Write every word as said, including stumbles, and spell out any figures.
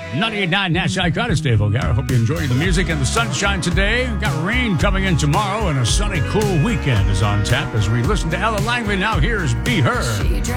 ninety-eight point nine Nash Icon. It's Dave O'Gara. Hope you're enjoying the music and the sunshine today. We've got rain coming in tomorrow, and a sunny, cool weekend is on tap as we listen to Ella Langley. Now here's Be Her.